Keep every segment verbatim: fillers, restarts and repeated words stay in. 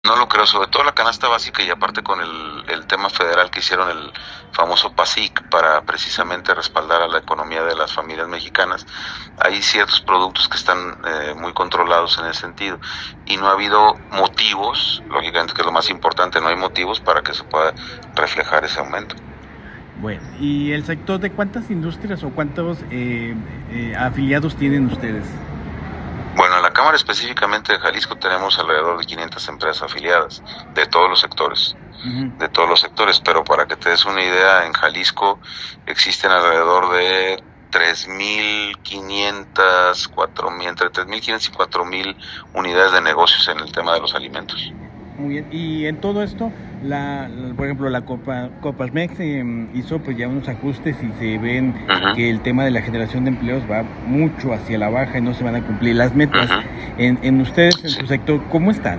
No lo creo, sobre todo la canasta básica y aparte con el, el tema federal que hicieron el famoso PASIC para precisamente respaldar a la economía de las familias mexicanas. Hay ciertos productos que están eh, muy controlados en ese sentido y no ha habido motivos, lógicamente que es lo más importante, no hay motivos para que se pueda reflejar ese aumento. Bueno, ¿y el sector de cuántas industrias o cuántos eh, eh, afiliados tienen ustedes? Bueno, en la Cámara específicamente de Jalisco tenemos alrededor de quinientas empresas afiliadas de todos los sectores. Ujú. de todos los sectores, pero para que te des una idea, en Jalisco existen alrededor de tres mil quinientas, cuatro mil, entre tres mil quinientas y cuatro mil unidades de negocios en el tema de los alimentos. Muy bien, y en todo esto, la, la- por ejemplo, la Copa, Coparmex eh, hizo pues ya unos ajustes y se ven Uh-huh. que el tema de la generación de empleos va mucho hacia la baja y no se van a cumplir las metas. Uh-huh. En, en ustedes, en Sí. su sector, ¿cómo están?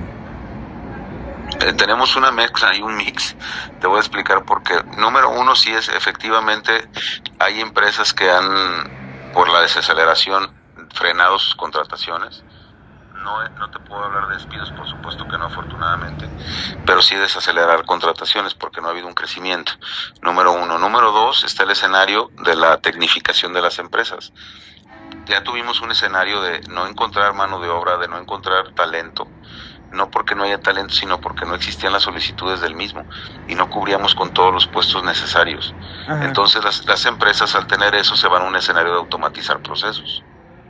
Eh, tenemos una mezcla y un mix. Te voy a explicar por qué. Número uno, sí es efectivamente, hay empresas que han, por la desaceleración, frenado sus contrataciones. No, no te puedo hablar de despidos, por supuesto que no, afortunadamente, pero sí desacelerar contrataciones porque no ha habido un crecimiento. Número uno. Número dos, está el escenario de la tecnificación de las empresas. Ya tuvimos un escenario de no encontrar mano de obra, de no encontrar talento, no porque no haya talento, sino porque no existían las solicitudes del mismo y no cubríamos con todos los puestos necesarios. Ajá. Entonces las, las empresas al tener eso se van a un escenario de automatizar procesos.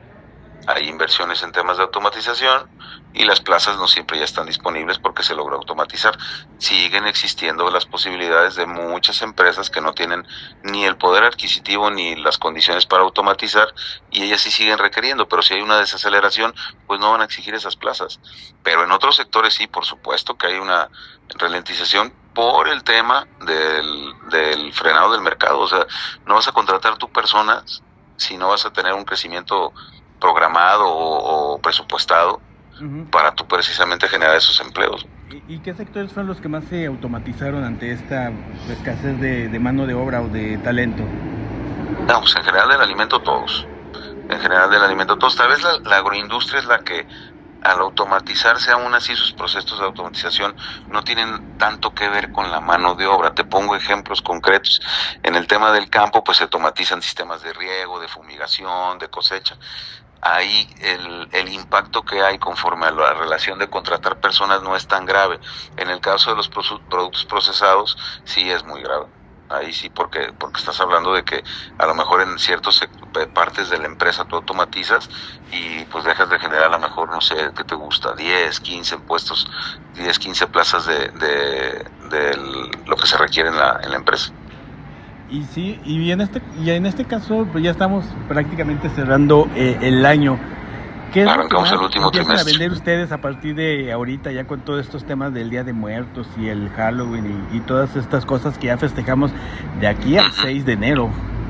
Hay inversiones en temas de automatización y las plazas no siempre ya están disponibles porque se logra automatizar. Siguen existiendo las posibilidades de muchas empresas que no tienen ni el poder adquisitivo ni las condiciones para automatizar y ellas sí siguen requiriendo, pero si hay una desaceleración, pues no van a exigir esas plazas. Pero en otros sectores sí, por supuesto que hay una ralentización por el tema del, del frenado del mercado. O sea, no vas a contratar tú personas si no vas a tener un crecimiento programado o, o presupuestado Uh-huh. para tú precisamente generar esos empleos. ¿Y, ¿Y qué sectores fueron los que más se automatizaron ante esta escasez de, de mano de obra o de talento? No, pues en general del alimento todos. En general del alimento todos. Tal vez la, la agroindustria es la que al automatizarse aún así sus procesos de automatización no tienen tanto que ver con la mano de obra. Te pongo ejemplos concretos. En el tema del campo, pues se automatizan sistemas de riego, de fumigación, de cosecha. Ahí el, el impacto que hay conforme a la relación de contratar personas no es tan grave. En el caso de los productos procesados, sí es muy grave. Ahí sí, porque, porque estás hablando de que a lo mejor en ciertas partes de la empresa tú automatizas y pues dejas de generar a lo mejor, no sé, ¿qué te gusta? diez, quince puestos, diez, quince plazas de, de, de lo que se requiere en la, en la empresa. Y sí, y en este, y en este caso pues ya estamos prácticamente cerrando eh, el año. ¿Qué es lo que Arrancamos más el último empiezan a trimestre. vender ustedes a partir de ahorita, ya con todos estos temas del Día de Muertos y el Halloween y, y todas estas cosas que ya festejamos de aquí al Uh-huh. seis de enero?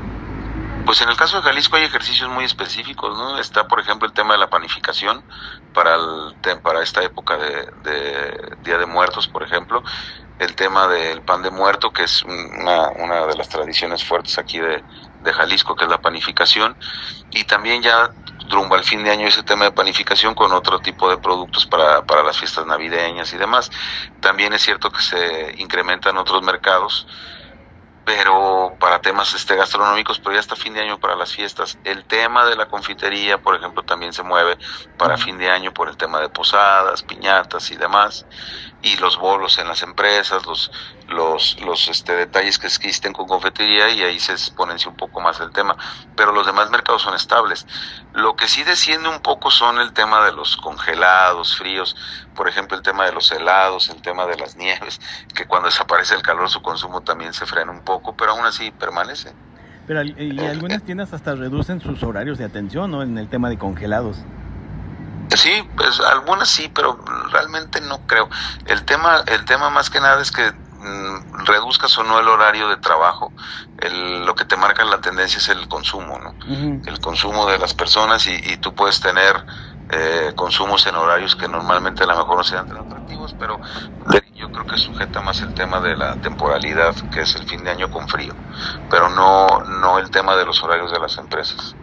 Pues en el caso de Jalisco hay ejercicios muy específicos, ¿no? Está, por ejemplo, el tema de la panificación para, el, para esta época de, de Día de Muertos, por ejemplo. El tema del pan de muerto, que es una, una de las tradiciones fuertes aquí de, de Jalisco, que es la panificación. Y también ya rumbo al fin de año ese tema de panificación con otro tipo de productos para, para las fiestas navideñas y demás. También es cierto que se incrementan otros mercados, pero para temas este, gastronómicos, pero ya hasta fin de año para las fiestas. El tema de la confitería, por ejemplo, también se mueve para fin de año por el tema de posadas, piñatas y demás, y los bolos en las empresas, los los los este detalles que existen con confitería, y ahí se exponencia un poco más el tema, pero los demás mercados son estables. Lo que sí desciende un poco son el tema de los congelados, fríos, por ejemplo, el tema de los helados, el tema de las nieves, que cuando desaparece el calor su consumo también se frena un poco, pero aún así permanece. Pero y algunas tiendas hasta reducen sus horarios de atención, ¿no? En el tema de congelados. Sí, pues algunas sí, pero realmente no creo. El tema, el tema más que nada es que mmm, reduzcas o no el horario de trabajo. El, lo que te marca la tendencia es el consumo, ¿no? Uh-huh. El consumo de las personas y, y tú puedes tener eh, consumos en horarios que normalmente a lo mejor no sean tan atractivos, pero yo creo que sujeta más el tema de la temporalidad, que es el fin de año con frío, pero no, no el tema de los horarios de las empresas.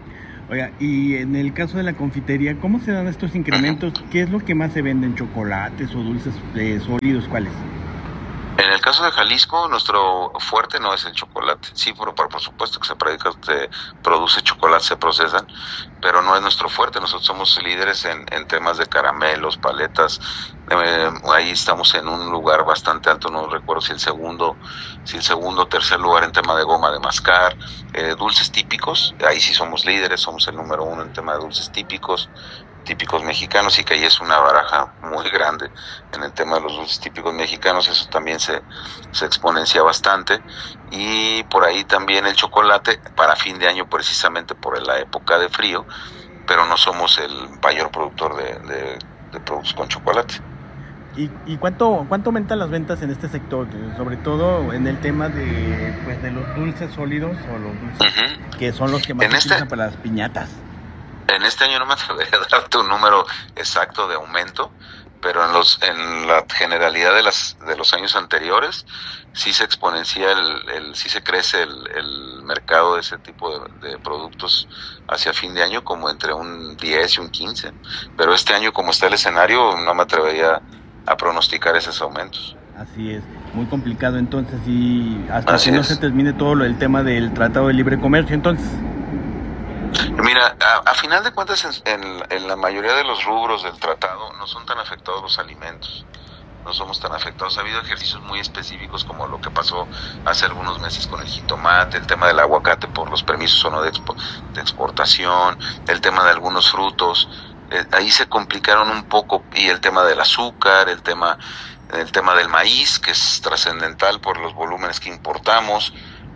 Oiga, y en el caso de la confitería, ¿cómo se dan estos incrementos? Uh-huh. ¿Qué es lo que más se venden? ¿Chocolates o dulces eh, sólidos? ¿Cuáles? En el caso de Jalisco, nuestro fuerte no es el chocolate. Sí, por, por, por supuesto que se, predica, se produce chocolate, se procesan, pero no es nuestro fuerte. Nosotros somos líderes en, en temas de caramelos, paletas. Eh, ahí estamos en un lugar bastante alto, no recuerdo si el segundo, si el segundo o tercer lugar en tema de goma de mascar. Eh, dulces típicos, ahí sí somos líderes, somos el número uno en tema de dulces típicos típicos mexicanos, y que ahí es una baraja muy grande en el tema de los dulces típicos mexicanos. Eso también se, se exponencia bastante. Y por ahí también el chocolate para fin de año, precisamente por la época de frío, pero no somos el mayor productor de, de, de productos con chocolate. ¿Y, y cuánto, cuánto aumentan las ventas en este sector? Sobre todo en el tema de, pues, de los dulces sólidos o los dulces uh-huh. que son los que más en se este... utilizan para las piñatas. En este año no me atrevería a darte un número exacto de aumento, pero en los en la generalidad de las de los años anteriores sí se exponencia el, el sí se crece el, el mercado de ese tipo de, de productos hacia fin de año, como entre un diez y un quince, pero este año, como está el escenario, no me atrevería a pronosticar esos aumentos. Así es, muy complicado entonces, y hasta Así que no es. se termine todo lo, el tema del Tratado de Libre Comercio, entonces. Mira, a, a final de cuentas, en, en, en la mayoría de los rubros del tratado no son tan afectados los alimentos, no somos tan afectados. Ha habido ejercicios muy específicos, como lo que pasó hace algunos meses con el jitomate, el tema del aguacate por los permisos o no de, expo, de exportación, el tema de algunos frutos. Eh, ahí se complicaron un poco, y el tema del azúcar, el tema, el tema del maíz, que es trascendental por los volúmenes que importamos.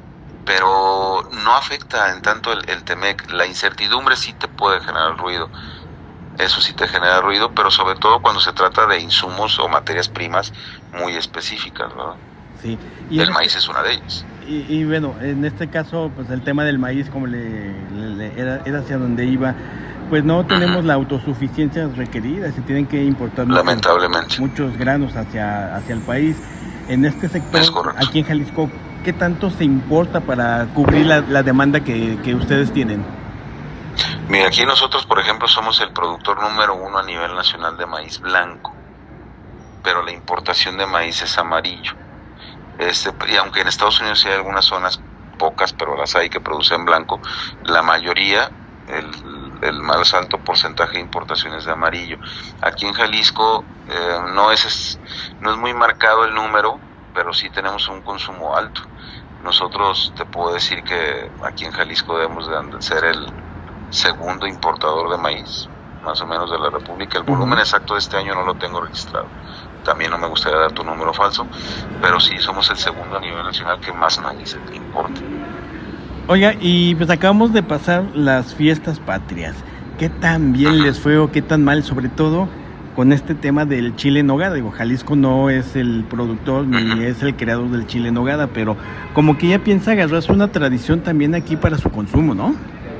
Pero no afecta en tanto el, el Temec. La incertidumbre sí te puede generar ruido, eso sí te genera ruido, pero sobre todo cuando se trata de insumos o materias primas muy específicas, ¿verdad? Sí. Y el este, maíz es una de ellas. Y, y bueno, en este caso, pues el tema del maíz, como le, le, le era, era hacia donde iba, pues no tenemos uh-huh. la autosuficiencia requerida, se tienen que importar lamentablemente muchos, muchos granos hacia, hacia el país. En este sector, aquí en Jalisco, ¿qué tanto se importa para cubrir la, la demanda que, que ustedes tienen? Mira, aquí nosotros, por ejemplo, somos el productor número uno a nivel nacional de maíz blanco, pero la importación de maíz es amarillo. Este, y aunque en Estados Unidos sí hay algunas zonas, pocas, pero las hay, que producen blanco, la mayoría, el, el más alto porcentaje de importaciones de amarillo. Aquí en Jalisco eh, no es, no es muy marcado el número, pero sí tenemos un consumo alto. Nosotros te puedo decir que aquí en Jalisco debemos de ser el segundo importador de maíz, más o menos, de la República. El volumen uh-huh. exacto de este año no lo tengo registrado. También no me gustaría dar tu número falso, pero sí somos el segundo a nivel nacional que más maíz importa. Oiga, y pues acabamos de pasar las fiestas patrias. ¿Qué tan bien uh-huh. les fue o qué tan mal, sobre todo con este tema del chile en nogada? Digo, Jalisco no es el productor ni uh-huh. es el creador del chile en nogada, pero como que ya piensa agarrarse una tradición también aquí para su consumo, ¿no?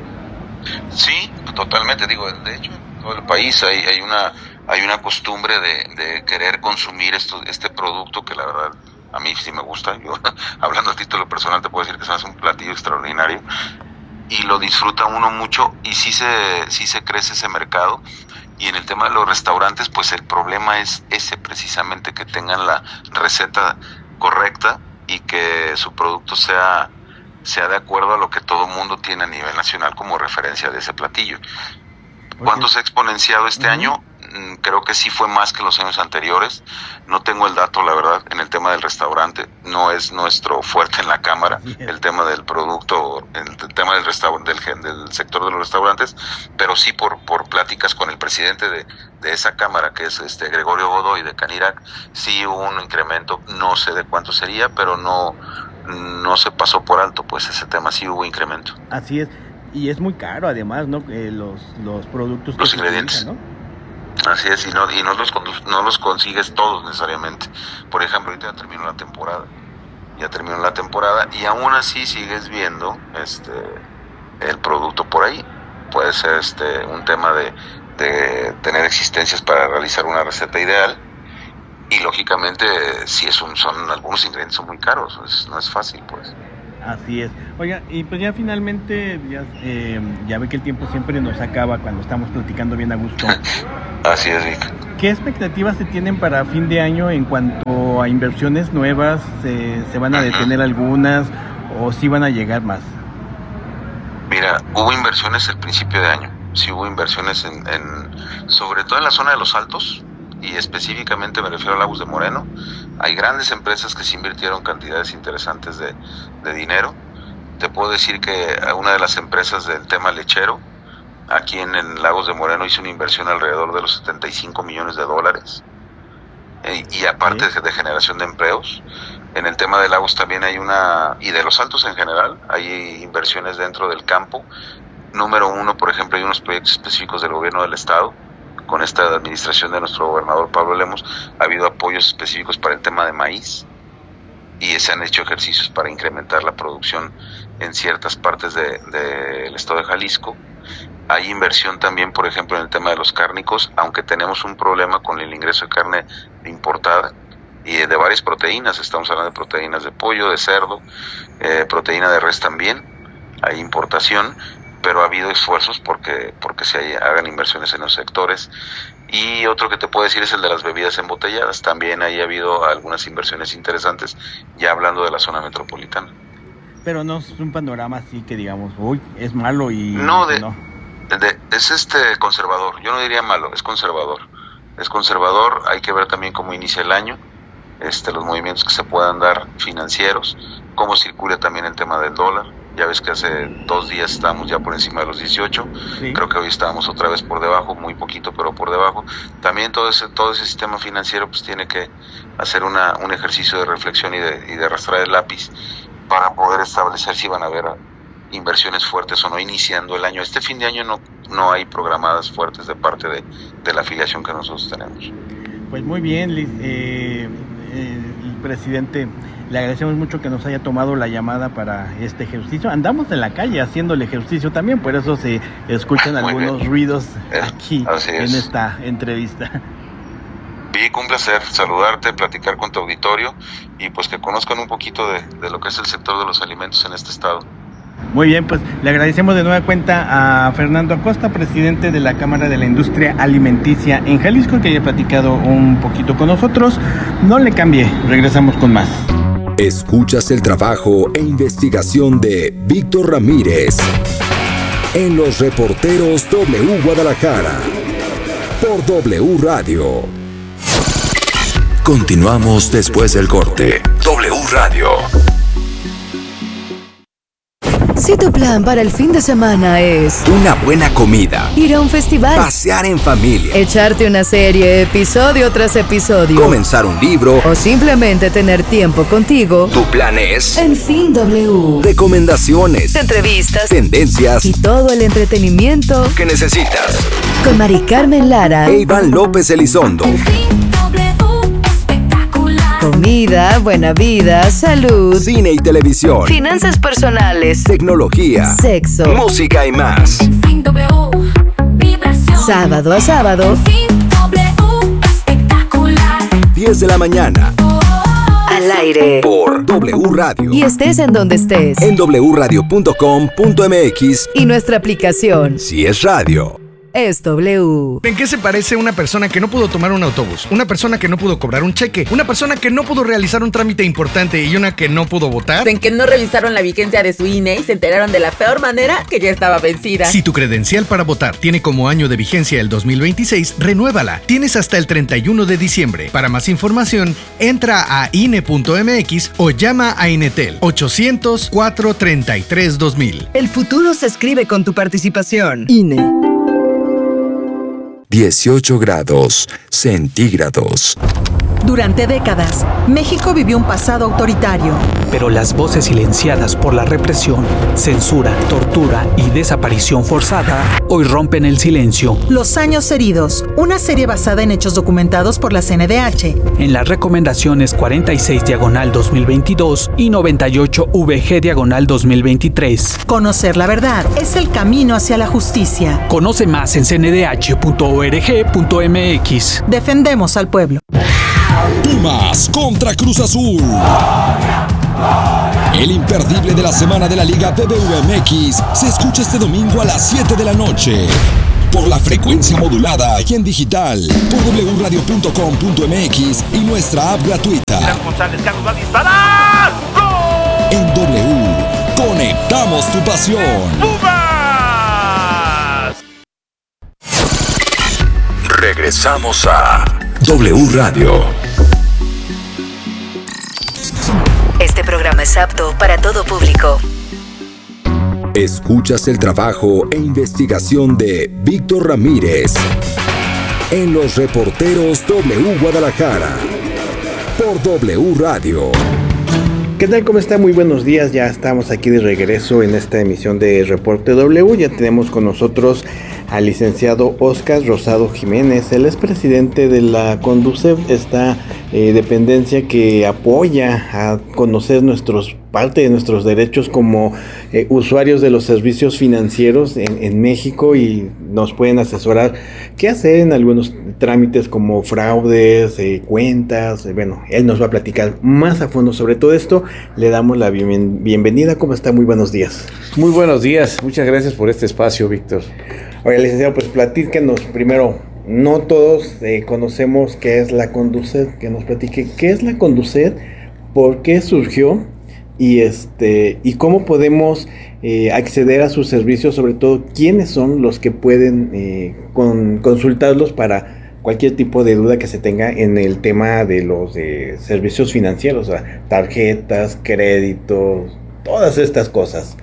Sí, totalmente. Digo, de hecho, en todo el país hay, hay una hay una costumbre de, de querer consumir esto, este producto, que la verdad a mí sí me gusta. Yo, hablando a título personal, te puedo decir que se hace un platillo extraordinario y lo disfruta uno mucho, y sí se, sí se crece ese mercado. Y en el tema de los restaurantes, pues el problema es ese, precisamente, que tengan la receta correcta y que su producto sea, sea de acuerdo a lo que todo el mundo tiene a nivel nacional como referencia de ese platillo. ¿Cuánto se ha exponenciado este uh-huh. año? Creo que sí fue más que los años anteriores. No tengo el dato, la verdad, en el tema del restaurante. No es nuestro fuerte en la Cámara, el tema del producto, el, el tema del, restaur- del, del sector de los restaurantes, pero sí por, por pláticas con el presidente de, de esa Cámara, que es este Gregorio Godoy de Canirac, sí hubo un incremento, no sé de cuánto sería, pero no, no se pasó por alto, pues ese tema sí hubo incremento. Así es. Y es muy caro, además, ¿no? Eh, los, los productos los que ingredientes. Se utilizan, ¿no? Así es, y no, y no los, no los consigues todos necesariamente. Por ejemplo, ahorita ya terminó la temporada. Ya terminó la temporada y aún así sigues viendo este el producto por ahí. Puede ser este un tema de, de tener existencias para realizar una receta ideal. Y lógicamente, si es un, son algunos ingredientes son muy caros, es, no es fácil, pues. Así es. Oiga, y pues ya finalmente, ya, eh, ya ve que el tiempo siempre nos acaba cuando estamos platicando bien a gusto. Así es, Vic. ¿Qué expectativas se tienen para fin de año en cuanto a inversiones nuevas? ¿Se, se van a detener algunas o sí van a llegar más? Mira, hubo inversiones al principio de año. Sí hubo inversiones en, en sobre todo en la zona de los Altos, y específicamente me refiero a Lagos de Moreno. Hay grandes empresas que se invirtieron cantidades interesantes de, de dinero. Te puedo decir que una de las empresas del tema lechero, aquí en, en Lagos de Moreno, hizo una inversión alrededor de los setenta y cinco millones de dólares. Eh, y aparte de, de generación de empleos. En el tema de Lagos también hay una, y de los Altos en general, hay inversiones dentro del campo. Número uno, por ejemplo, hay unos proyectos específicos del gobierno del estado. Con esta administración de nuestro gobernador Pablo Lemos ha habido apoyos específicos para el tema de maíz, y se han hecho ejercicios para incrementar la producción en ciertas partes del de, de estado de Jalisco. Hay inversión también, por ejemplo, en el tema de los cárnicos, aunque tenemos un problema con el ingreso de carne importada y de varias proteínas. Estamos hablando de proteínas de pollo, de cerdo, eh, proteína de res también. Hay importación, pero ha habido esfuerzos porque, porque se hay, hagan inversiones en los sectores. Y otro que te puedo decir es el de las bebidas embotelladas. También ahí ha habido algunas inversiones interesantes, ya hablando de la zona metropolitana. Pero no es un panorama así que digamos, uy, es malo y... No, de, no. De, es este conservador. Yo no diría malo, es conservador. Es conservador, hay que ver también cómo inicia el año, este, los movimientos que se puedan dar financieros, cómo circula también el tema del dólar. Ya ves que hace dos días estábamos ya por encima de los dieciocho, sí. Creo que hoy estábamos otra vez por debajo, muy poquito, pero por debajo. También todo ese todo ese sistema financiero pues tiene que hacer una un ejercicio de reflexión y de, y de arrastrar el lápiz para poder establecer si van a haber inversiones fuertes o no iniciando el año. Este fin de año no, no hay programadas fuertes de parte de, de la afiliación que nosotros tenemos. Pues muy bien, Liz, eh, eh, el presidente, le agradecemos mucho que nos haya tomado la llamada para este ejercicio. Andamos en la calle haciendo el ejercicio también, por eso se escuchan muy algunos bien. ruidos aquí en esta entrevista. Vic, un placer saludarte, platicar con tu auditorio y pues que conozcan un poquito de, de lo que es el sector de los alimentos en este estado. Muy bien, pues le agradecemos de nueva cuenta a Fernando Acosta, presidente de la Cámara de la Industria Alimenticia en Jalisco, que haya platicado un poquito con nosotros. No le cambie, regresamos con más. Escuchas el trabajo e investigación de Víctor Ramírez en Los Reporteros W Guadalajara por W Radio. Continuamos después del corte. W Radio. Si tu plan para el fin de semana es una buena comida, ir a un festival, pasear en familia, echarte una serie episodio tras episodio, comenzar un libro o simplemente tener tiempo contigo, tu plan es En Fin W. Recomendaciones, entrevistas, tendencias y todo el entretenimiento que necesitas. Con Mari Carmen Lara e Iván López Elizondo. En Fin W, espectacular. Comida, buena vida, salud, cine y televisión, finanzas personales, tecnología, sexo, música y más. En Fin W, vibración. Sábado a sábado. En Fin W, espectacular. diez de la mañana. Al aire. Por W Radio. Y estés en donde estés. En w radio punto com punto m x. Y nuestra aplicación. Si es radio. Es W. ¿En qué se parece una persona que no pudo tomar un autobús? Una persona que no pudo cobrar un cheque. Una persona que no pudo realizar un trámite importante y una que no pudo votar. En que no revisaron la vigencia de su I N E y se enteraron de la peor manera que ya estaba vencida. Si tu credencial para votar tiene como año de vigencia el dos mil veintiséis, renuévala. Tienes hasta el treinta y uno de diciembre. Para más información, entra a I N E punto m x o llama a Inetel ochocientos, cuatrocientos treinta y tres, dos mil. El futuro se escribe con tu participación. I N E. dieciocho grados centígrados. Durante décadas, México vivió un pasado autoritario. Pero las voces silenciadas por la represión, censura, tortura y desaparición forzada hoy rompen el silencio. Los años heridos, una serie basada en hechos documentados por la C N D H. En las recomendaciones cuarenta y seis diagonal dos mil veintidós y noventa y ocho V G diagonal dos mil veintitrés. Conocer la verdad es el camino hacia la justicia. Conoce más en c n d h punto org punto m x. Defendemos al pueblo. Pumas contra Cruz Azul. El imperdible de la semana de la Liga B B V M X se escucha este domingo a las siete de la noche. Por la frecuencia modulada y en digital, por doble u radio punto com punto m x y nuestra app gratuita. En W, conectamos tu pasión. ¡Pumas! Regresamos a W Radio. Este programa es apto para todo público. Escuchas el trabajo e investigación de Víctor Ramírez en Los Reporteros W Guadalajara por W Radio. ¿Qué tal? ¿Cómo está? Muy buenos días. Ya estamos aquí de regreso en esta emisión de Reporte W. Ya tenemos con nosotros al licenciado Óscar Rosado Jiménez. Él es presidente de la Conducef, esta eh, dependencia que apoya a conocer nuestros parte de nuestros derechos como eh, usuarios de los servicios financieros en, en México, y nos pueden asesorar qué hacer en algunos trámites como fraudes, eh, cuentas. Eh, bueno, él nos va a platicar más a fondo sobre todo esto. Le damos la bien, bienvenida. ¿Cómo está? Muy buenos días. Muy buenos días. Muchas gracias por este espacio, Víctor. Oye, licenciado, pues platíquenos primero. No todos eh, conocemos qué es la Conducef. Que nos platique qué es la Conducef, por qué surgió y este y cómo podemos eh, acceder a sus servicios, sobre todo quiénes son los que pueden eh, con, consultarlos para cualquier tipo de duda que se tenga en el tema de los eh, servicios financieros, o sea, tarjetas, créditos, todas estas cosas.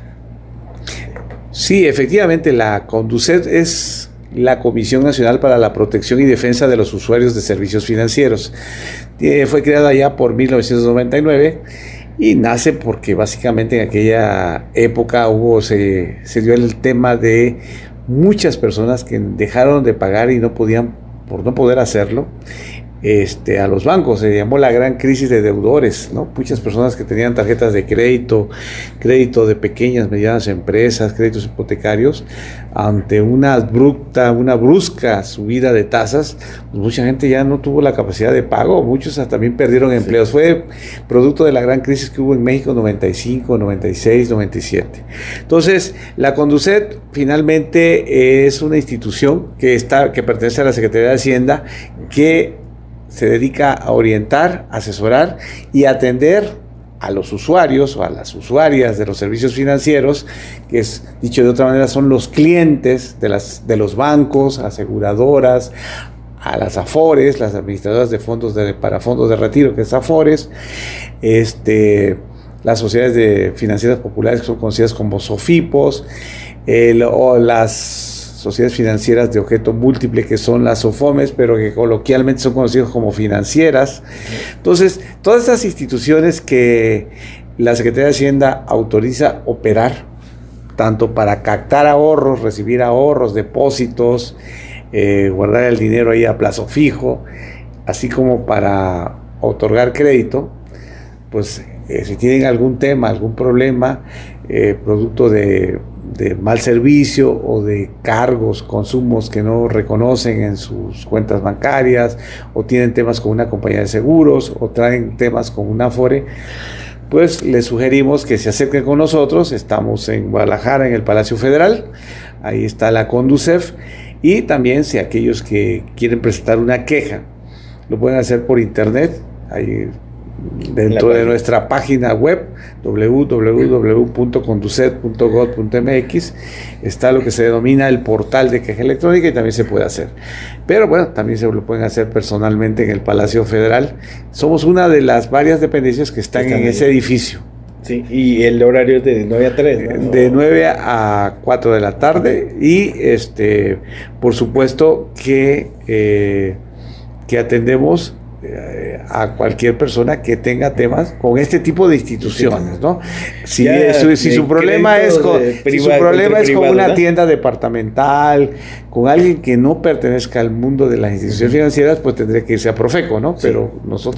Sí, efectivamente, la Conducef es la Comisión Nacional para la Protección y Defensa de los Usuarios de Servicios Financieros. Eh, fue creada ya por mil novecientos noventa y nueve y nace porque básicamente en aquella época hubo se, se dio el tema de muchas personas que dejaron de pagar y no podían, por no poder hacerlo, Este, a los bancos. Se llamó la gran crisis de deudores, ¿no? Muchas personas que tenían tarjetas de crédito, crédito de pequeñas, medianas empresas, créditos hipotecarios, ante una abrupta, una brusca subida de tasas, pues mucha gente ya no tuvo la capacidad de pago, muchos también perdieron empleos. Sí. Fue producto de la gran crisis que hubo en México noventa y cinco, noventa y seis, noventa y siete. Entonces, la Conducef finalmente es una institución que está, que pertenece a la Secretaría de Hacienda, que se dedica a orientar, asesorar y atender a los usuarios o a las usuarias de los servicios financieros, que es, dicho de otra manera, son los clientes de, las, de los bancos, aseguradoras, a las AFORES, las administradoras de fondos de, para fondos de retiro, que es AFORES, este, las sociedades de financieras populares, que son conocidas como SOFIPOS, el, o las sociedades financieras de objeto múltiple, que son las SOFOMES, pero que coloquialmente son conocidas como financieras. Entonces, todas estas instituciones que la Secretaría de Hacienda autoriza operar, tanto para captar ahorros, recibir ahorros, depósitos, eh, guardar el dinero ahí a plazo fijo, así como para otorgar crédito, pues eh, si tienen algún tema, algún problema, eh, producto de de mal servicio o de cargos, consumos que no reconocen en sus cuentas bancarias, o tienen temas con una compañía de seguros, o traen temas con una AFORE, pues les sugerimos que se acerquen con nosotros. Estamos en Guadalajara, en el Palacio Federal, ahí está la Conducef, y también si aquellos que quieren presentar una queja, lo pueden hacer por internet, ahí dentro de nuestra página web doble u doble u doble u punto conducef punto gob punto m x está lo que se denomina el portal de queja electrónica, y también se puede hacer, pero bueno, también se lo pueden hacer personalmente en el Palacio Federal. Somos una de las varias dependencias que están, están en ese edificio. Sí, y el horario es de nueve a tres, ¿no? De nueve a cuatro de la tarde, y este por supuesto que eh, que atendemos a cualquier persona que tenga temas con este tipo de instituciones, ¿no? Si, ya, su, si su problema es con, si su problema es con una tienda departamental, con alguien que no pertenezca al mundo de las instituciones financieras, pues tendría que irse a Profeco, ¿no? Sí. Pero nosotros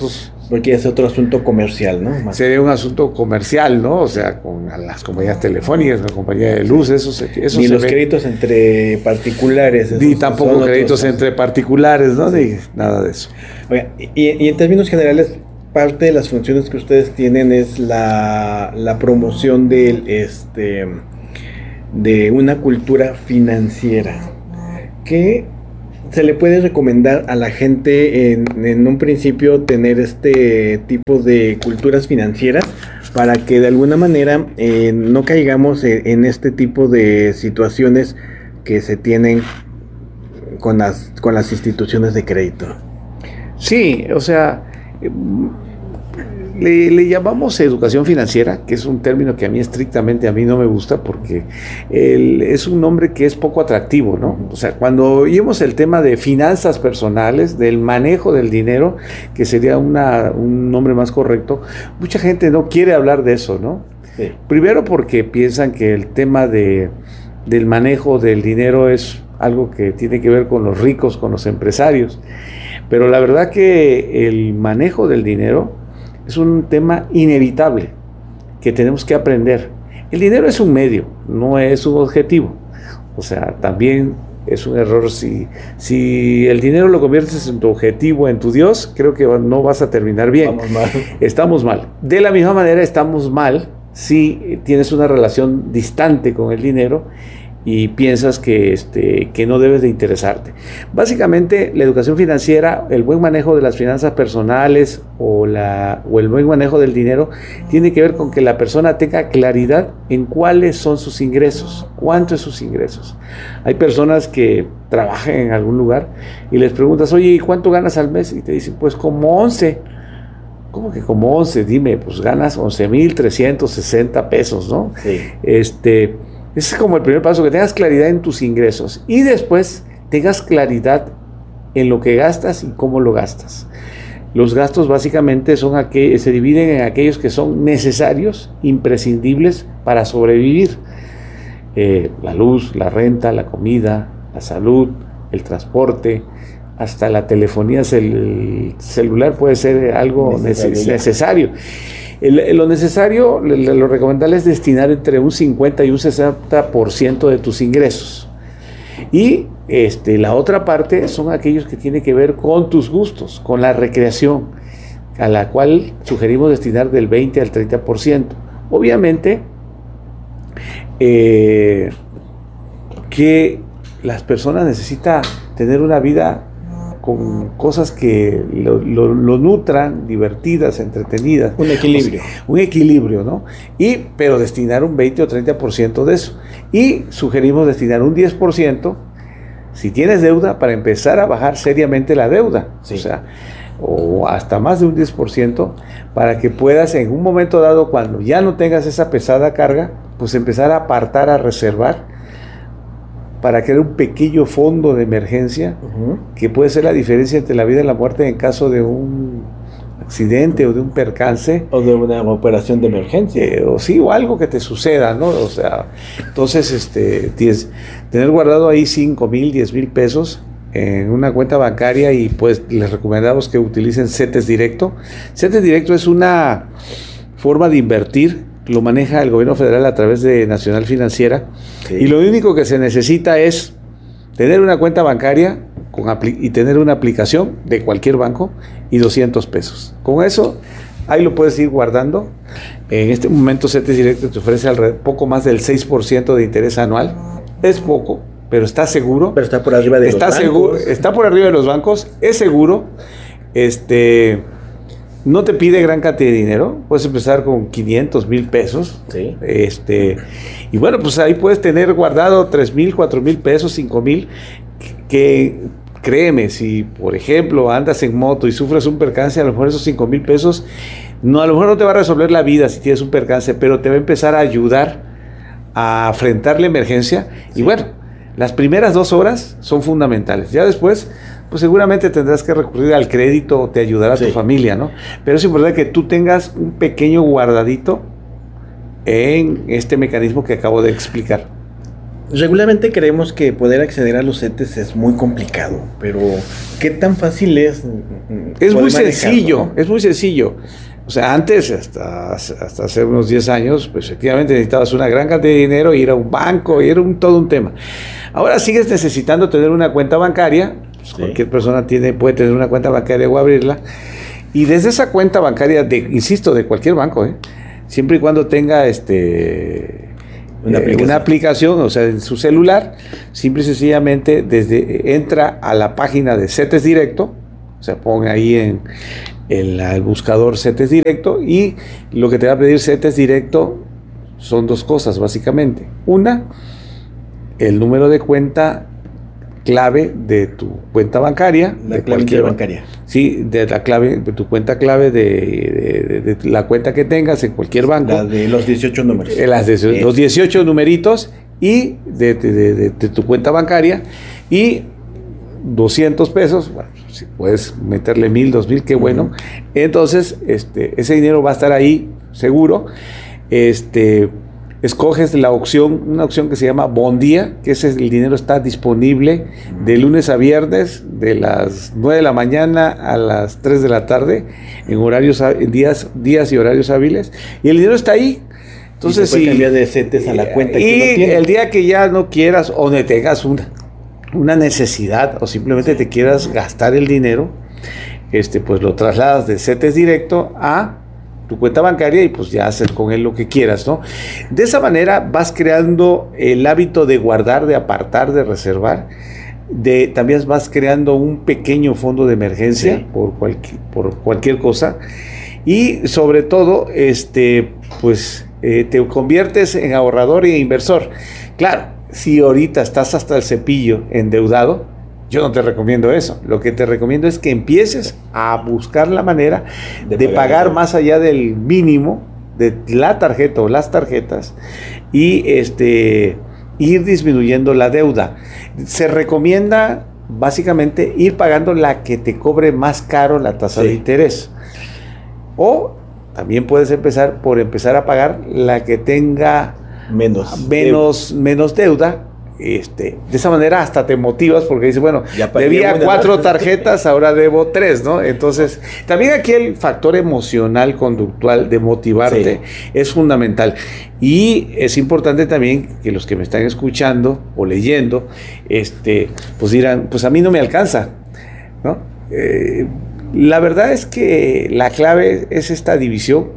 Porque es otro asunto comercial, ¿no? Más. Sería un asunto comercial, ¿no? O sea, con las compañías telefónicas, la compañía de luz, eso se eso Ni se los ve. créditos entre particulares. Ni tampoco créditos entre particulares, ¿no? Sí. Ni nada de eso. Oiga, y, y en términos generales, parte de las funciones que ustedes tienen es la, la promoción del, este, de una cultura financiera. ¿Qué se le puede recomendar a la gente en, en un principio tener este tipo de culturas financieras para que de alguna manera eh, no caigamos en, en este tipo de situaciones que se tienen con las, con las instituciones de crédito? Sí, o sea, le, le llamamos educación financiera, que es un término que a mí estrictamente a mí no me gusta porque el, es un nombre que es poco atractivo, ¿no? O sea, cuando oímos el tema de finanzas personales, del manejo del dinero, que sería una, un nombre más correcto, mucha gente no quiere hablar de eso, ¿no? Sí. Primero porque piensan que el tema de, del manejo del dinero es algo que tiene que ver con los ricos, con los empresarios, pero la verdad que el manejo del dinero es un tema inevitable que tenemos que aprender. El dinero es un medio, no es un objetivo. O sea, también es un error si, si el dinero lo conviertes en tu objetivo, en tu Dios, creo que no vas a terminar bien. Estamos mal. Estamos mal. De la misma manera estamos mal si tienes una relación distante con el dinero y piensas que, este, que no debes de interesarte. Básicamente, la educación financiera, el buen manejo de las finanzas personales o, la, o el buen manejo del dinero, tiene que ver con que la persona tenga claridad en cuáles son sus ingresos, cuánto es sus ingresos. Hay personas que trabajan en algún lugar y les preguntas, oye, ¿y cuánto ganas al mes? Y te dicen, pues como once. ¿Cómo que como once? Dime, pues ganas once mil trescientos sesenta pesos, ¿no? Sí. Este... Ese es como el primer paso, que tengas claridad en tus ingresos y después tengas claridad en lo que gastas y cómo lo gastas. Los gastos básicamente son aqu- se dividen en aquellos que son necesarios, imprescindibles para sobrevivir. Eh, la luz, la renta, la comida, la salud, el transporte, hasta la telefonía cel- celular puede ser algo necesario. Neces- necesario. El, lo necesario, lo recomendable es destinar entre un cincuenta y un sesenta por ciento de tus ingresos. Y este, la otra parte son aquellos que tienen que ver con tus gustos, con la recreación, a la cual sugerimos destinar del veinte al treinta por ciento. Obviamente, eh, que las personas necesitan tener una vida con cosas que lo, lo, lo nutran, divertidas, entretenidas. Un equilibrio. O sea, un equilibrio, ¿no? Y, pero destinar un veinte o treinta por ciento de eso. Y sugerimos destinar un diez por ciento, si tienes deuda, para empezar a bajar seriamente la deuda. Sí. O sea, o hasta más de un diez por ciento, para que puedas en un momento dado, cuando ya no tengas esa pesada carga, pues empezar a apartar, a reservar, para crear un pequeño fondo de emergencia, uh-huh, que puede ser la diferencia entre la vida y la muerte en caso de un accidente o de un percance. O de una operación de emergencia. Eh, o sí, o algo que te suceda, ¿no? O sea, entonces, este, tienes, tener guardado ahí cinco mil, diez mil pesos en una cuenta bancaria y pues les recomendamos que utilicen CETES Directo. CETES Directo es una forma de invertir, lo maneja el gobierno federal a través de Nacional Financiera, sí, y lo único que se necesita es tener una cuenta bancaria con apli- y tener una aplicación de cualquier banco y doscientos pesos. Con eso, ahí lo puedes ir guardando. En este momento CETES Directo te ofrece alrededor, poco más del seis por ciento de interés anual. Es poco, pero está seguro. Pero está por arriba de está los seguro, bancos. Está por arriba de los bancos, es seguro. Este... No te pide gran cantidad de dinero, puedes empezar con quinientos mil pesos. Sí. Este, y bueno, pues ahí puedes tener guardado tres mil, cuatro mil pesos, cinco mil, que créeme, si por ejemplo andas en moto y sufres un percance, a lo mejor esos cinco mil pesos, no, a lo mejor no te va a resolver la vida si tienes un percance, pero te va a empezar a ayudar a enfrentar la emergencia. Sí. Y bueno, las primeras dos horas son fundamentales. Ya después, pues seguramente tendrás que recurrir al crédito o te ayudará sí. tu familia, ¿no? Pero es importante que tú tengas un pequeño guardadito en este mecanismo que acabo de explicar. Regularmente creemos que poder acceder a los CETES es muy complicado, pero ¿qué tan fácil es? Es muy sencillo, ¿no? Es muy sencillo. O sea, antes, hasta, hasta hace unos diez años, pues efectivamente necesitabas una gran cantidad de dinero, ir a un banco, y era un, todo un tema. Ahora sigues necesitando tener una cuenta bancaria, pues sí. Cualquier persona tiene, puede tener una cuenta bancaria o abrirla, y desde esa cuenta bancaria, de, insisto, de cualquier banco, ¿eh? Siempre y cuando tenga este... Una aplicación. una aplicación, o sea, en su celular, simple y sencillamente desde, entra a la página de CETES Directo, o sea, pone ahí en, en la, el buscador CETES Directo, y lo que te va a pedir CETES Directo son dos cosas, básicamente. Una, el número de cuenta clave de tu cuenta bancaria. La de clave bancaria. Sí, de la clave, de tu cuenta clave, de, de, de la cuenta que tengas en cualquier banco. La de los dieciocho números. Eh, las de, los dieciocho numeritos y de, de, de, de, de tu cuenta bancaria, y doscientos pesos, bueno, si puedes meterle mil, dos mil, qué bueno. Uh-huh. Entonces, este, ese dinero va a estar ahí seguro. Este... Escoges la opción, una opción que se llama Bondía, que ese el dinero está disponible de lunes a viernes, de las nueve de la mañana a las tres de la tarde, en horarios, en días, días y horarios hábiles, y el dinero está ahí. Entonces, y se puede si, cambiar de CETES a la cuenta y que no tiene. El día que ya no quieras, o no tengas una, una necesidad, o simplemente te quieras gastar el dinero, este, pues lo trasladas de CETES Directo a tu cuenta bancaria y pues ya hacer con él lo que quieras, ¿no? De esa manera vas creando el hábito de guardar, de apartar, de reservar, de, también vas creando un pequeño fondo de emergencia, sí. por, cualquier, por cualquier cosa, y sobre todo, este, pues eh, te conviertes en ahorrador e inversor. Claro, si ahorita estás hasta el cepillo endeudado, yo no te recomiendo eso. Lo que te recomiendo es que empieces a buscar la manera de, de pagar, pagar más allá del mínimo de la tarjeta o las tarjetas, y este ir disminuyendo la deuda. Se recomienda básicamente ir pagando la que te cobre más caro la tasa sí. de interés. O también puedes empezar por empezar a pagar la que tenga menos, menos, deuda. menos deuda. Este, de esa manera hasta te motivas porque dices, bueno, debía cuatro tarjetas, ahora debo tres, ¿no? Entonces, también aquí el factor emocional, conductual de motivarte sí. es fundamental. Y es importante también que los que me están escuchando o leyendo, este, pues dirán, pues a mí no me alcanza, ¿no? Eh, la verdad es que la clave es esta división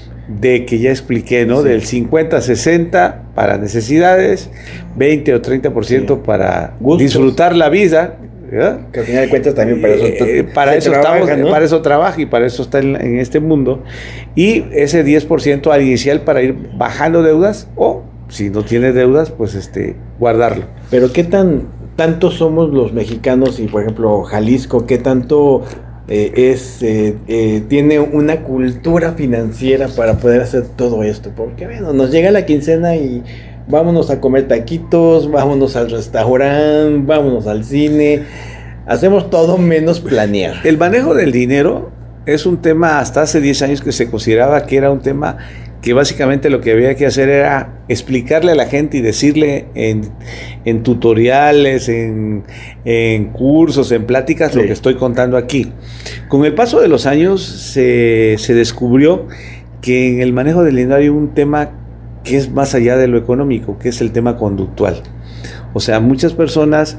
de que ya expliqué, ¿no? Sí. Del cincuenta sesenta para necesidades, veinte o treinta por ciento sí. para Gustos. disfrutar la vida, ¿verdad? Que al final de cuentas también para eso, eh, para eso trabaja, estamos, ¿no? Para eso trabaja y para eso está en, en este mundo. Y ese diez por ciento al inicial para ir bajando deudas, o si no tiene deudas, pues este guardarlo. Pero qué tan tanto somos los mexicanos y por ejemplo Jalisco, qué tanto Eh, es eh, eh, tiene una cultura financiera para poder hacer todo esto, porque bueno, nos llega la quincena y vámonos a comer taquitos, vámonos al restaurante, vámonos al cine, hacemos todo menos planear. El manejo del dinero es un tema hasta hace diez años que se consideraba que era un tema que básicamente lo que había que hacer era explicarle a la gente y decirle en, en tutoriales, en, en cursos, en pláticas, sí. lo que estoy contando aquí. Con el paso de los años se, se descubrió que en el manejo del dinero hay un tema que es más allá de lo económico, que es el tema conductual. O sea, muchas personas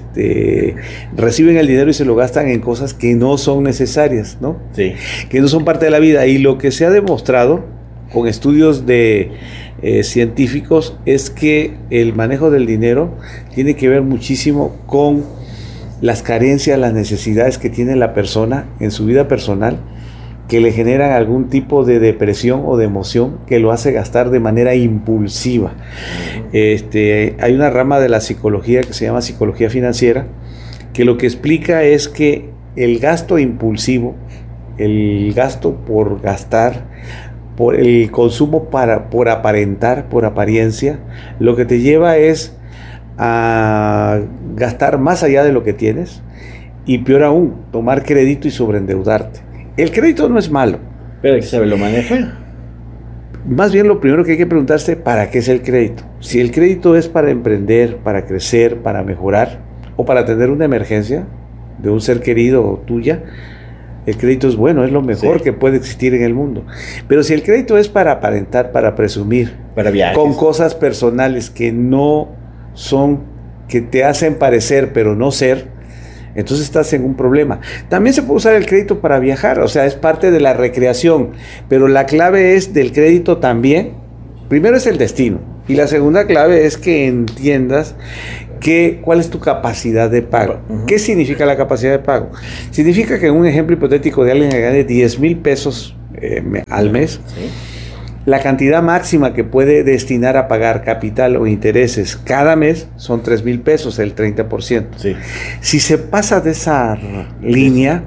este, reciben el dinero y se lo gastan en cosas que no son necesarias, ¿no? Sí. Que no son parte de la vida. Y lo que se ha demostrado con estudios de eh, científicos es que el manejo del dinero tiene que ver muchísimo con las carencias, las necesidades que tiene la persona en su vida personal, que le generan algún tipo de depresión o de emoción que lo hace gastar de manera impulsiva. Este, hay una rama de la psicología que se llama psicología financiera, que lo que explica es que el gasto impulsivo, el gasto por gastar, por el consumo para, por aparentar, por apariencia, lo que te lleva es a gastar más allá de lo que tienes, y peor aún, tomar crédito y sobreendeudarte. El crédito no es malo, pero hay que saberlo manejar. más bien lo primero que hay que preguntarse, ¿para qué es el crédito? Si el crédito es para emprender, para crecer, para mejorar o para tener una emergencia de un ser querido o tuya, el crédito es bueno, es lo mejor sí. que puede existir en el mundo. Pero si el crédito es para aparentar, para presumir, para viajes, con cosas personales que no son, que te hacen parecer pero no ser, entonces estás en un problema. También se puede usar el crédito para viajar, o sea, es parte de la recreación, pero la clave es del crédito también, primero es el destino, y la segunda clave es que entiendas que, cuál es tu capacidad de pago. Uh-huh. ¿Qué significa la capacidad de pago? Significa que en un ejemplo hipotético de alguien que gane diez mil pesos eh, al mes, ¿sí? La cantidad máxima que puede destinar a pagar capital o intereses cada mes son tres mil pesos, el treinta por ciento. Sí. Si se pasa de esa línea,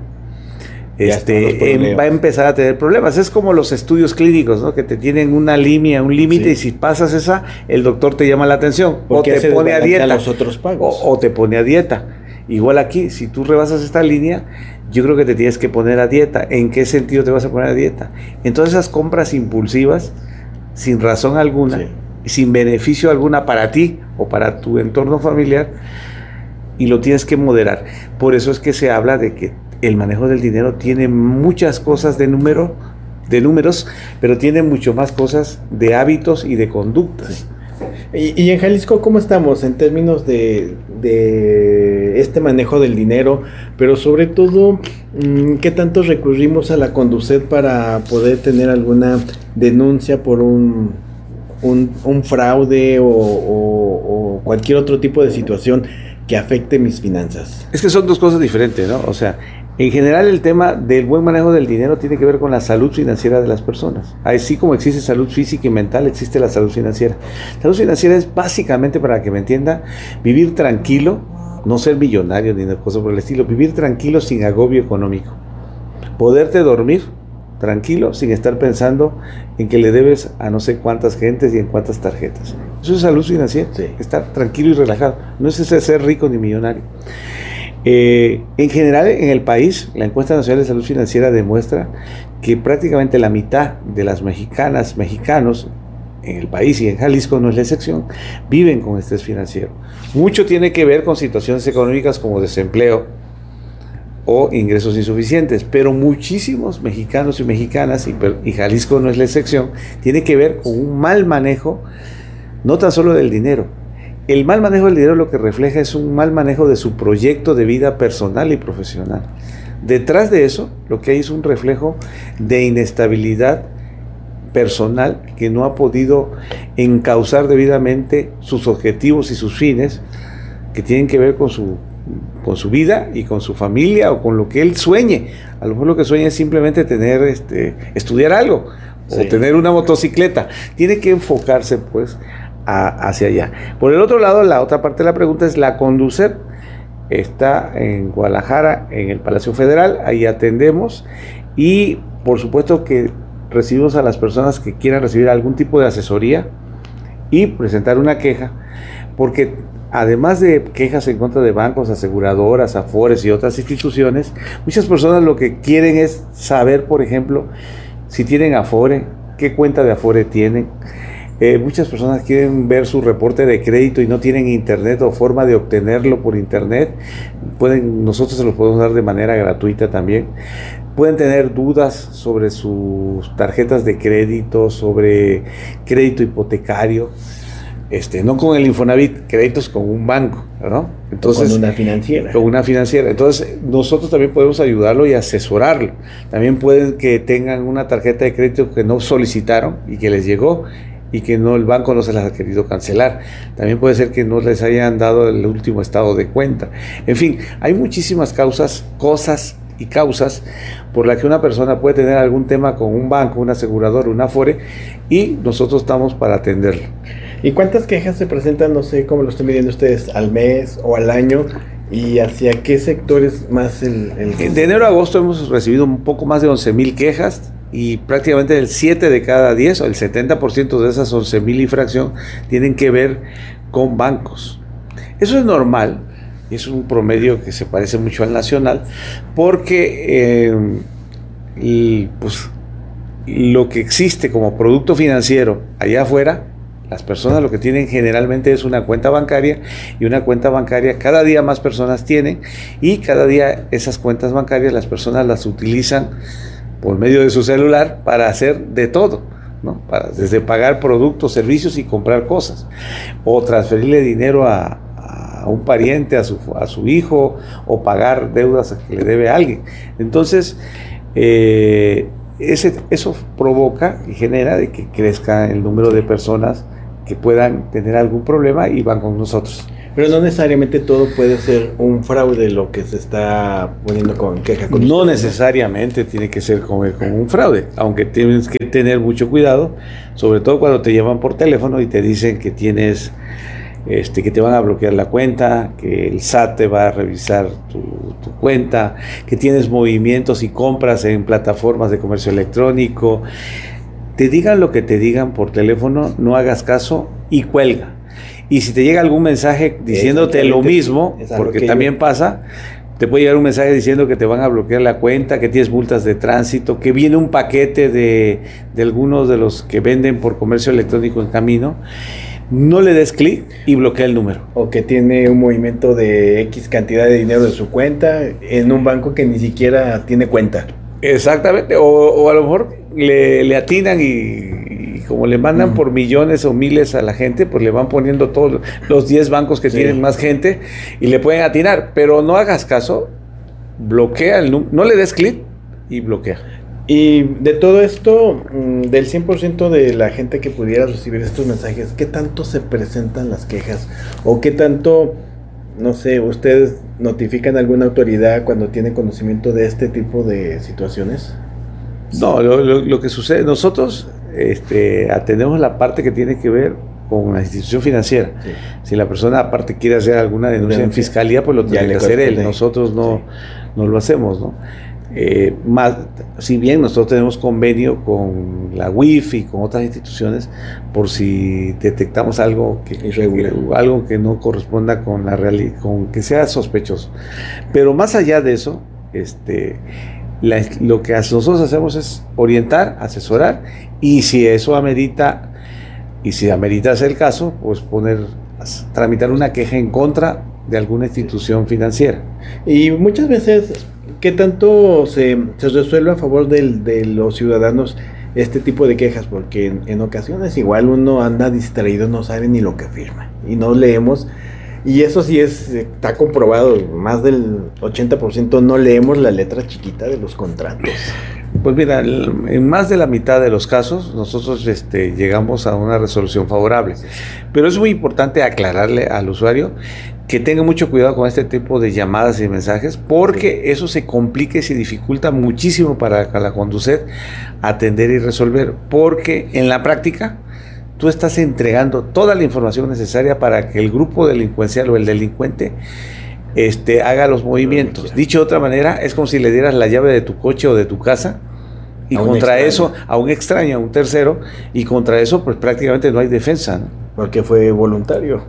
este, eh, va a empezar a tener problemas. Es como los estudios clínicos, ¿no? Que te tienen una línea, un límite, sí. y si pasas esa, el doctor te llama la atención. O te pone a dieta. Los otros pagos. O, o te pone a dieta. Igual aquí, si tú rebasas esta línea, yo creo que te tienes que poner a dieta. ¿En qué sentido te vas a poner a dieta? Entonces esas compras impulsivas, sin razón alguna, sí. sin beneficio alguna para ti o para tu entorno familiar, y lo tienes que moderar. Por eso es que se habla de que el manejo del dinero tiene muchas cosas de número, de números, pero tiene mucho más cosas de hábitos y de conductas. Sí. Y, y en Jalisco, ¿cómo estamos en términos de, de este manejo del dinero? Pero sobre todo, ¿qué tanto recurrimos a la Conducet para poder tener alguna denuncia por un, un, un fraude o, o, o cualquier otro tipo de situación que afecte mis finanzas? Es que son dos cosas diferentes, ¿no? O sea, en general el tema del buen manejo del dinero tiene que ver con la salud financiera de las personas. Así como existe salud física y mental, existe la salud financiera. Salud financiera es básicamente, para que me entienda, vivir tranquilo, no ser millonario ni nada cosa por el estilo, vivir tranquilo sin agobio económico. Poderte dormir tranquilo sin estar pensando en que le debes a no sé cuántas gentes y en cuántas tarjetas. Eso es salud financiera, sí. Estar tranquilo y relajado. No es ese ser rico ni millonario. Eh, en general, en el país, la encuesta nacional de salud financiera demuestra que prácticamente la mitad de las mexicanas, mexicanos en el país, y en Jalisco no es la excepción, viven con estrés financiero. Mucho tiene que ver con situaciones económicas como desempleo o ingresos insuficientes, pero muchísimos mexicanos y mexicanas, y, y Jalisco no es la excepción, tiene que ver con un mal manejo, no tan solo del dinero. El mal manejo del dinero lo que refleja es un mal manejo de su proyecto de vida personal y profesional. Detrás de eso, lo que hay es un reflejo de inestabilidad personal que no ha podido encauzar debidamente sus objetivos y sus fines que tienen que ver con su, con su vida y con su familia o con lo que él sueñe. A lo mejor lo que sueña es simplemente tener, este, estudiar algo, sí, o tener una motocicleta. Tiene que enfocarse, pues, A, hacia allá. Por el otro lado, la otra parte de la pregunta es la Conducet. Está en Guadalajara, en el Palacio Federal, ahí atendemos y por supuesto que recibimos a las personas que quieran recibir algún tipo de asesoría y presentar una queja, porque además de quejas en contra de bancos, aseguradoras, afores y otras instituciones, muchas personas lo que quieren es saber, por ejemplo, si tienen afore, qué cuenta de afore tienen. Eh, muchas personas quieren ver su reporte de crédito y no tienen internet o forma de obtenerlo por internet. Pueden, nosotros se los podemos dar de manera gratuita también. Pueden tener dudas sobre sus tarjetas de crédito, sobre crédito hipotecario, este, no con el Infonavit, créditos con un banco, ¿no? Entonces, con una financiera. Con una financiera. Entonces, nosotros también podemos ayudarlo y asesorarlo. También pueden que tengan una tarjeta de crédito que no solicitaron y que les llegó y que no, el banco no se las ha querido cancelar. También puede ser que no les hayan dado el último estado de cuenta. En fin, hay muchísimas causas, cosas y causas por las que una persona puede tener algún tema con un banco, un asegurador, un afore, y nosotros estamos para atenderlo. ¿Y cuántas quejas se presentan, no sé cómo lo están midiendo ustedes, al mes o al año? ¿Y hacia qué sectores más el...? el... De enero a agosto hemos recibido un poco más de once mil quejas, y prácticamente el siete de cada diez, o el setenta por ciento de esas once mil y fracción, tienen que ver con bancos. Eso es normal, es un promedio que se parece mucho al nacional, porque eh, y, pues, lo que existe como producto financiero allá afuera, las personas lo que tienen generalmente es una cuenta bancaria, y una cuenta bancaria cada día más personas tienen, y cada día esas cuentas bancarias las personas las utilizan por medio de su celular para hacer de todo, ¿no? Para, desde pagar productos, servicios y comprar cosas, o transferirle dinero a, a un pariente, a su, a su hijo, o pagar deudas que le debe a alguien. Entonces, eh, ese, eso provoca y genera de que crezca el número de personas que puedan tener algún problema y van con nosotros. Pero no necesariamente todo puede ser un fraude lo que se está poniendo con queja. Con no ustedes, necesariamente ¿no? tiene que ser como, como un fraude, aunque tienes que tener mucho cuidado, sobre todo cuando te llaman por teléfono y te dicen que tienes, este, que te van a bloquear la cuenta, que el S A T te va a revisar tu, tu cuenta, que tienes movimientos y compras en plataformas de comercio electrónico. Te digan lo que te digan por teléfono, no hagas caso y cuelga. Y si te llega algún mensaje diciéndote lo mismo, porque también yo... pasa, te puede llegar un mensaje diciendo que te van a bloquear la cuenta, que tienes multas de tránsito, que viene un paquete de, de algunos de los que venden por comercio electrónico en camino, no le des clic y bloquea el número. O que tiene un movimiento de X cantidad de dinero de su cuenta en un banco que ni siquiera tiene cuenta. Exactamente, o, o a lo mejor le, le atinan y, y como le mandan uh-huh. por millones o miles a la gente, pues le van poniendo todos los diez bancos que sí. tienen más gente y le pueden atinar, pero no hagas caso, bloquea el número, no le des clic y bloquea. Y de todo esto, del cien por ciento de la gente que pudiera recibir estos mensajes, ¿qué tanto se presentan las quejas? ¿O qué tanto, no sé, ustedes notifican a alguna autoridad cuando tienen conocimiento de este tipo de situaciones? No, lo, lo, lo que sucede, nosotros este, atendemos la parte que tiene que ver con la institución financiera. Sí. Si la persona aparte quiere hacer alguna denuncia en fiscalía, pues lo tiene que hacer él. Nosotros no, sí. no lo hacemos, ¿no? Eh, más, si bien nosotros tenemos convenio con la U I F y con otras instituciones, por si detectamos algo que, que algo que no corresponda con la realidad, con que sea sospechoso. Pero más allá de eso, este, la, lo que nosotros hacemos es orientar, asesorar, y si eso amerita, y si amerita el caso, pues poner, tramitar una queja en contra de alguna institución financiera. Y muchas veces, ¿qué tanto se, se resuelve a favor del, de los ciudadanos este tipo de quejas? Porque en, en ocasiones igual uno anda distraído, no sabe ni lo que firma y no leemos, y eso sí es, está comprobado, más del ochenta por ciento no leemos la letra chiquita de los contratos. Pues mira, en más de la mitad de los casos nosotros este, llegamos a una resolución favorable, pero es muy importante aclararle al usuario que tenga mucho cuidado con este tipo de llamadas y mensajes, porque sí. eso se complica y se dificulta muchísimo para la Conducet atender y resolver, porque en la práctica tú estás entregando toda la información necesaria para que el grupo delincuencial o el delincuente este, haga los movimientos. Dicho de otra manera, es como si le dieras la llave de tu coche o de tu casa y a contra eso, a un extraño, a un tercero, y contra eso pues prácticamente no hay defensa, ¿no? Porque fue voluntario.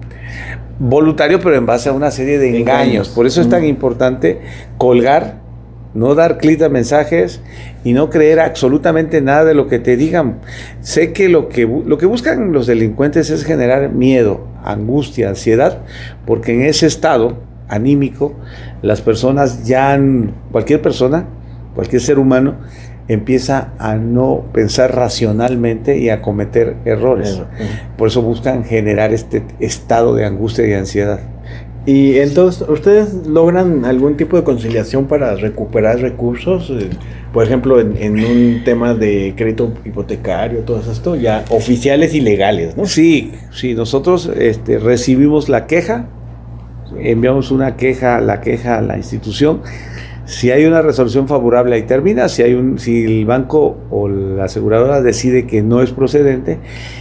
Voluntario, pero en base a una serie de engaños. engaños. Por eso es tan importante colgar, no dar clic a mensajes y no creer absolutamente nada de lo que te digan. Sé que lo que, lo que buscan los delincuentes es generar miedo, angustia, ansiedad, porque en ese estado anímico las personas ya, han, cualquier persona, cualquier ser humano, empieza a no pensar racionalmente y a cometer errores. Por eso buscan generar este estado de angustia y ansiedad. Y entonces, ¿ustedes logran algún tipo de conciliación para recuperar recursos? Por ejemplo, en, en un tema de crédito hipotecario, todo esto, ya oficiales y legales, ¿no? Sí, sí, nosotros este, recibimos la queja, enviamos una queja, la queja a la institución. Si hay una resolución favorable, ahí termina. Si hay un, si el banco o la aseguradora decide que no es procedente,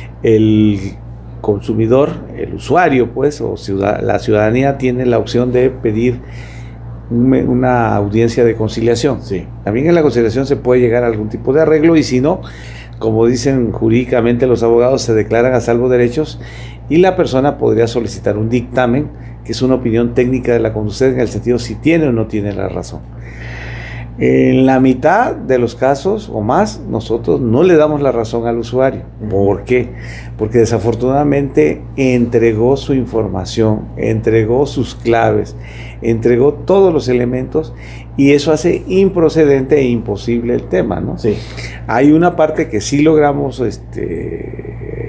el consumidor, el usuario, pues, o ciudad, la ciudadanía tiene la opción de pedir un, una audiencia de conciliación. Sí. También en la conciliación se puede llegar a algún tipo de arreglo, y si no, como dicen jurídicamente los abogados, se declaran a salvo derechos y la persona podría solicitar un dictamen, que es una opinión técnica de la Conducet en el sentido si tiene o no tiene la razón. En la mitad de los casos o más, nosotros no le damos la razón al usuario. ¿Por qué? Porque desafortunadamente entregó su información, entregó sus claves, entregó todos los elementos y eso hace improcedente e imposible el tema, ¿no? Sí. Hay una parte que sí logramos este,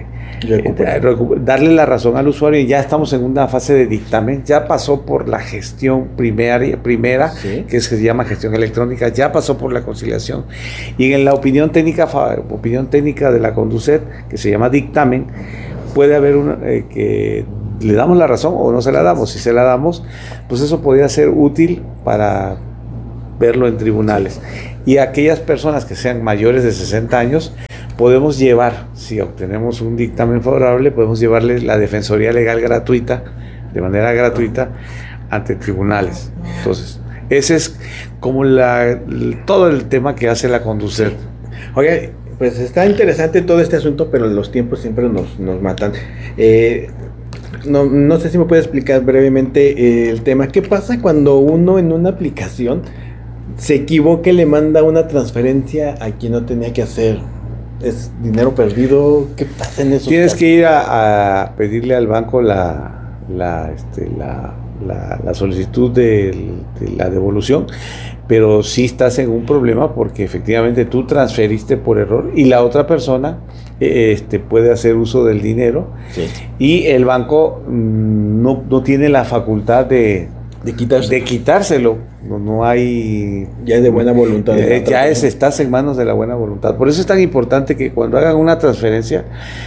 darle la razón al usuario y ya estamos en una fase de dictamen, ya pasó por la gestión primaria, primera, sí. que se llama gestión electrónica, ya pasó por la conciliación y en la opinión técnica, opinión técnica de la Conducet, que se llama dictamen, puede haber una eh, que le damos la razón o no se la damos. Si se la damos, pues eso podría ser útil para verlo en tribunales. Y aquellas personas que sean mayores de sesenta años, podemos llevar, si obtenemos un dictamen favorable, podemos llevarles la defensoría legal gratuita, de manera gratuita, ante tribunales. Entonces, ese es como la, todo el tema que hace la Conducet. Oye, pues está interesante todo este asunto, pero los tiempos siempre nos, nos matan. Eh, no, no sé si me puede explicar brevemente eh, el tema. ¿Qué pasa cuando uno en una aplicación se equivoca y le manda una transferencia a quien no tenía que hacer? ¿Es dinero perdido? ¿Qué pasa en eso? Tienes casos? que ir a, a pedirle al banco la, la, este, la, la, la solicitud de, de la devolución, pero sí estás en un problema porque efectivamente tú transferiste por error y la otra persona este, puede hacer uso del dinero, sí. y el banco mmm, no, no tiene la facultad de, de, quitárselo. de quitárselo. No, no hay... Ya es de buena voluntad. Eh, ya es, estás en manos de la buena voluntad. Por eso es tan importante que cuando hagan una transferencia,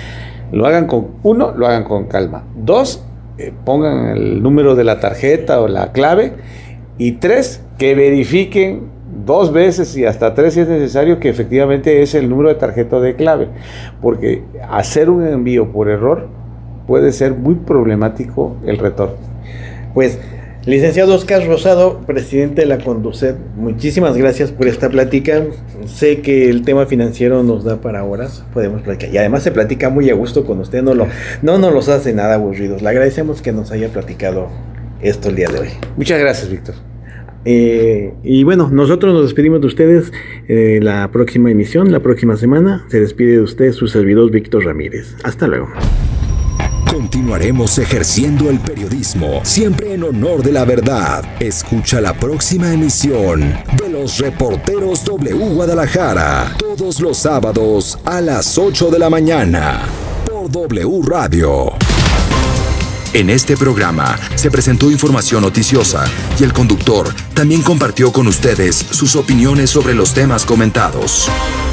lo hagan con, uno, lo hagan con calma. Dos, eh, pongan el número de la tarjeta o la clave. Y tres, que verifiquen dos veces y hasta tres si es necesario que efectivamente es el número de tarjeta o de clave. Porque hacer un envío por error puede ser muy problemático el retorno. Pues... Licenciado Oscar Rosado, presidente de la Conducet, muchísimas gracias por esta plática. Sé que el tema financiero nos da para horas, podemos platicar. Y además se platica muy a gusto con usted, no, lo, no nos los hace nada aburridos. Le agradecemos que nos haya platicado esto el día de hoy. Muchas gracias, Víctor. Eh, y bueno, nosotros nos despedimos de ustedes eh, la próxima emisión, la próxima semana. Se despide de usted su servidor Víctor Ramírez. Hasta luego. Continuaremos ejerciendo el periodismo, siempre en honor de la verdad. Escucha la próxima emisión de Los Reporteros W Guadalajara, todos los sábados a las ocho de la mañana, por W Radio. En este programa se presentó información noticiosa y el conductor también compartió con ustedes sus opiniones sobre los temas comentados.